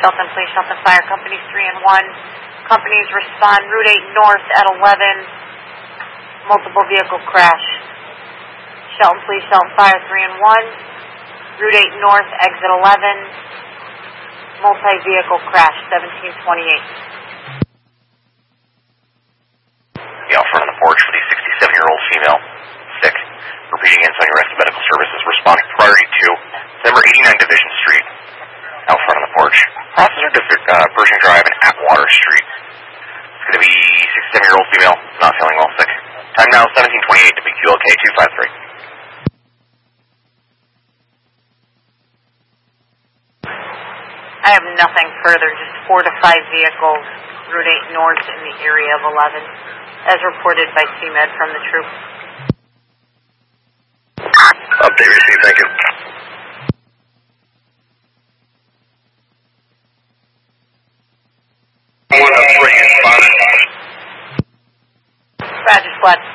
Shelton Police, Shelton Fire, Companies 3 and 1. Companies respond, Route 8 North at 11, multiple vehicle crash. Shelton Police, Shelton Fire, 3 and 1. Route 8 North, exit 11, multi-vehicle crash, 1728. Be out front on the porch for the 67-year-old female, sick. Repeating inside your rescue medical services, responding priority to number 89 Division Street, out front on the porch. Processor Pershing Drive and Atwater Street. It's going to be 67-year-old female, not feeling well, sick. Time now 1728 to BQLK 253. I have nothing further, just 4 to 5 vehicles, Route 8 North in the area of 11, as reported by CMed from the troop. Update received, thank you. Roger, squad.